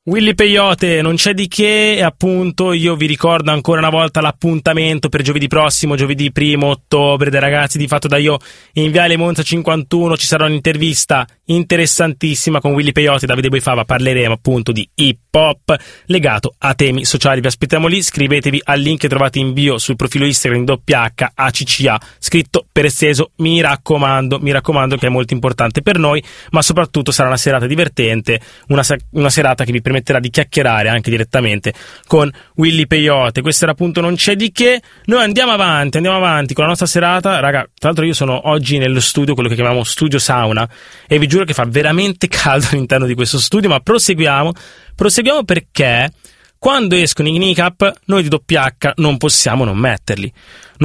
Willy Peyote, non c'è di che, e appunto io vi ricordo ancora una volta l'appuntamento per giovedì prossimo, giovedì 1 ottobre, dai ragazzi di Fatto da Io in Viale Monza 51. Ci sarà un'intervista interessantissima con Willy Peyote e Davide Boifava. Parleremo appunto di hip hop legato a temi sociali. Vi aspettiamo lì, scrivetevi al link che trovate in bio sul profilo Instagram WHACCA scritto per esteso. Mi raccomando che è molto importante per noi, ma soprattutto sarà una serata divertente, una serata che vi permetterà di chiacchierare anche direttamente con Willy Peyote. Questo era appunto Non c'è di che. Noi andiamo avanti con la nostra serata, raga. Tra l'altro io sono oggi nello studio, quello che chiamiamo studio sauna, e vi giuro che fa veramente caldo all'interno di questo studio, ma proseguiamo perché quando escono i kneecap noi di WH non possiamo non metterli,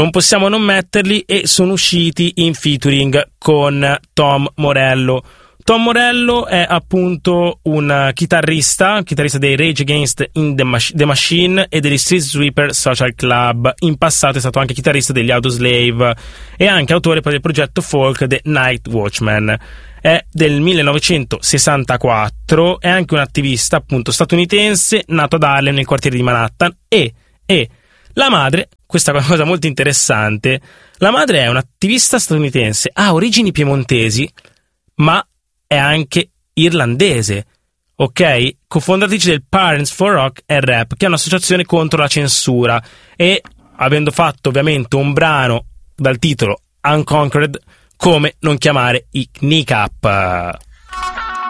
e sono usciti in featuring con Tom Morello. Tom Morello è appunto un chitarrista dei Rage Against the Machine e degli Street Sweeper Social Club. In passato è stato anche chitarrista degli Audioslave e anche autore poi del progetto folk The Night Watchman. È del 1964, è anche un attivista appunto statunitense, nato ad Harlem nel quartiere di Manhattan, e la madre, questa è una cosa molto interessante, la madre è un'attivista statunitense, ha origini piemontesi, ma è anche irlandese, ok? Cofondatrice del Parents for Rock and Rap, che è un'associazione contro la censura, e avendo fatto ovviamente un brano dal titolo Unconquered, come non chiamare i kneecap.